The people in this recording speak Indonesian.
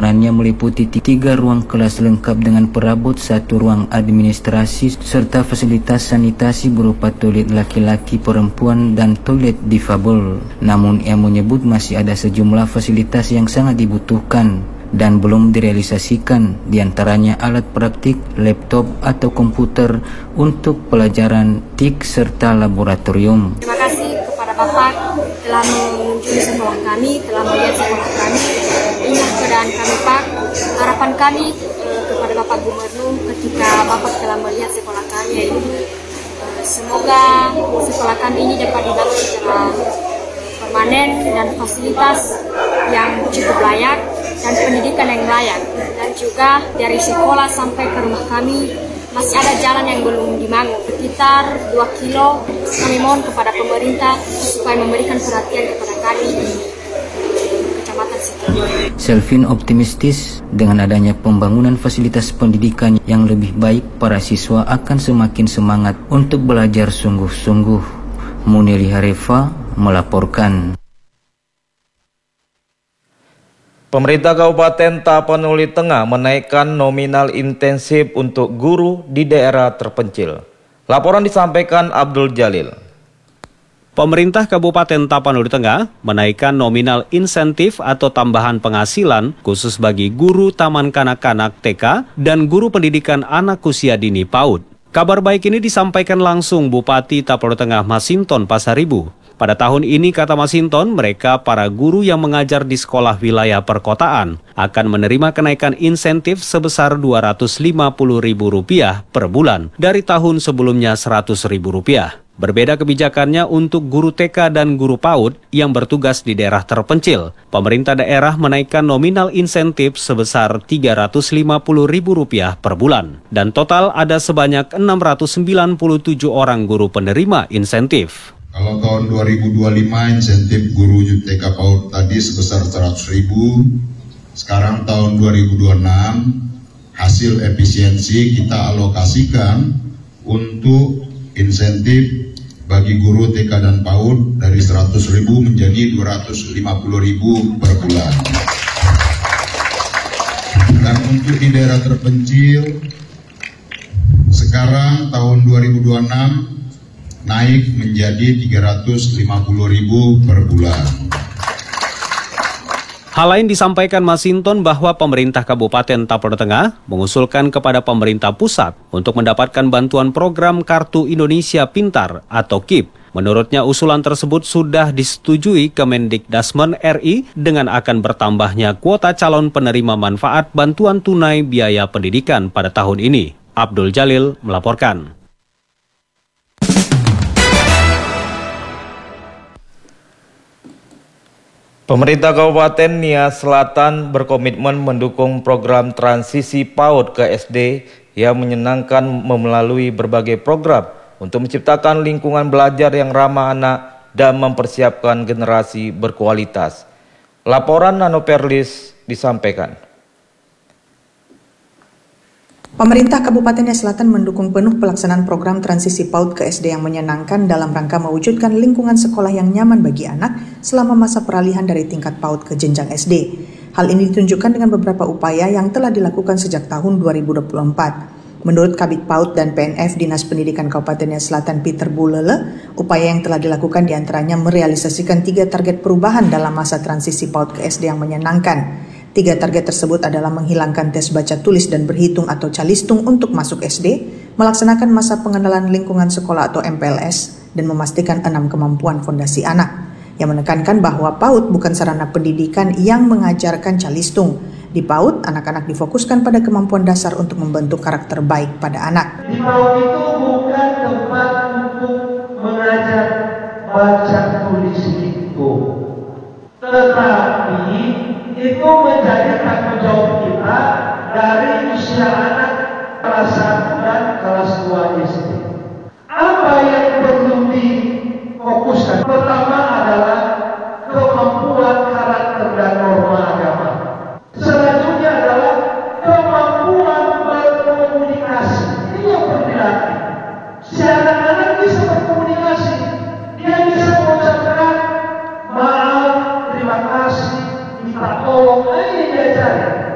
bangunannya meliputi 3 ruang kelas lengkap dengan perabot, 1 ruang administrasi, serta fasilitas sanitasi berupa toilet laki-laki, perempuan, dan toilet difabel. Namun ia menyebut masih ada sejumlah fasilitas yang sangat dibutuhkan dan belum direalisasikan, diantaranya alat praktik, laptop atau komputer untuk pelajaran TIK serta laboratorium. Terima kasih kepada Bapak telah mengunjungi sekolah kami, telah melihat sekolah kami. Inilah keadaan kami, Pak. Harapan kami kepada Bapak Gubernur ketika Bapak telah melihat sekolah kami ini, semoga sekolah kami ini dapat dibangun secara permanen dan fasilitas yang cukup layak dan pendidikan yang layak. Dan juga dari sekolah sampai ke rumah kami masih ada jalan yang belum dibangun, sekitar 2 kilo. Kami mohon kepada pemerintah supaya memberikan perhatian kepada kami di Kecamatan Situbondo. Selvin optimistis dengan adanya pembangunan fasilitas pendidikan yang lebih baik, para siswa akan semakin semangat untuk belajar sungguh-sungguh. Muniri Harefa melaporkan. Pemerintah Kabupaten Tapanuli Tengah menaikkan nominal intensif untuk guru di daerah terpencil. Laporan disampaikan Abdul Jalil. Pemerintah Kabupaten Tapanuli Tengah menaikkan nominal insentif atau tambahan penghasilan khusus bagi guru taman kanak-kanak TK dan guru pendidikan anak usia dini PAUD. Kabar baik ini disampaikan langsung Bupati Tapanuli Tengah Masinton Pasaribu. Pada tahun ini, kata Masinton, mereka para guru yang mengajar di sekolah wilayah perkotaan akan menerima kenaikan insentif sebesar Rp250.000 per bulan dari tahun sebelumnya Rp100.000. Berbeda kebijakannya untuk guru TK dan guru PAUD yang bertugas di daerah terpencil. Pemerintah daerah menaikkan nominal insentif sebesar Rp350.000 per bulan. Dan total ada sebanyak 697 orang guru penerima insentif. Kalau tahun 2025 insentif guru TK PAUD tadi sebesar 100.000, sekarang tahun 2026 hasil efisiensi kita alokasikan untuk insentif bagi guru TK dan PAUD dari 100.000 menjadi 250.000 per bulan. Dan untuk di daerah terpencil, sekarang tahun 2026 naik menjadi 350.000 per bulan. Hal lain disampaikan Masinton bahwa pemerintah Kabupaten Tapanuli Tengah mengusulkan kepada pemerintah pusat untuk mendapatkan bantuan program Kartu Indonesia Pintar atau KIP. Menurutnya usulan tersebut sudah disetujui Kemendikdasmen RI dengan akan bertambahnya kuota calon penerima manfaat bantuan tunai biaya pendidikan pada tahun ini. Abdul Jalil melaporkan. Pemerintah Kabupaten Nia Selatan berkomitmen mendukung program transisi PAUD ke SD yang menyenangkan melalui berbagai program untuk menciptakan lingkungan belajar yang ramah anak dan mempersiapkan generasi berkualitas. Laporan Nano Perlis disampaikan. Pemerintah Kabupaten Nia Selatan mendukung penuh pelaksanaan program transisi PAUD ke SD yang menyenangkan dalam rangka mewujudkan lingkungan sekolah yang nyaman bagi anak selama masa peralihan dari tingkat PAUD ke jenjang SD. Hal ini ditunjukkan dengan beberapa upaya yang telah dilakukan sejak tahun 2024. Menurut Kabid PAUD dan PNF Dinas Pendidikan Kabupaten Nia Selatan Peter Bulele, upaya yang telah dilakukan diantaranya merealisasikan 3 target perubahan dalam masa transisi PAUD ke SD yang menyenangkan. 3 target tersebut adalah menghilangkan tes baca tulis dan berhitung atau calistung untuk masuk SD, melaksanakan masa pengenalan lingkungan sekolah atau MPLS, dan memastikan 6 kemampuan fondasi anak. Yang menekankan bahwa PAUD bukan sarana pendidikan yang mengajarkan calistung. Di PAUD, anak-anak difokuskan pada kemampuan dasar untuk membentuk karakter baik pada anak. Di PAUD itu bukan tempat untuk mengajar baca tulis itu, tetapi itu menjadi tanggung jawab kita dari usia